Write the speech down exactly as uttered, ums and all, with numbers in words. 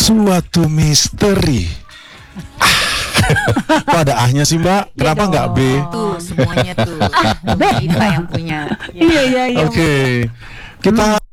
Suatu misteri. Kok ada ahnya sih Mbak? Kenapa nggak B? Tuh semuanya tuh. Ah, B kita yang punya. Iya iya iya. Oke, kita